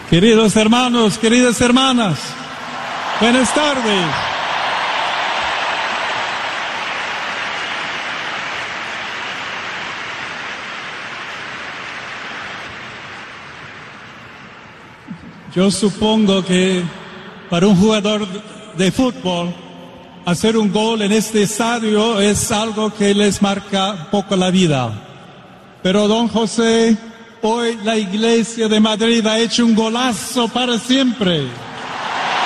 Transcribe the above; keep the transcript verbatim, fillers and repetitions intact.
Queridos hermanos, queridas hermanas, buenas tardes. Yo supongo que para un jugador de fútbol, hacer un gol en este estadio es algo que les marca un poco la vida. Pero don José, hoy la Iglesia de Madrid ha hecho un golazo para siempre.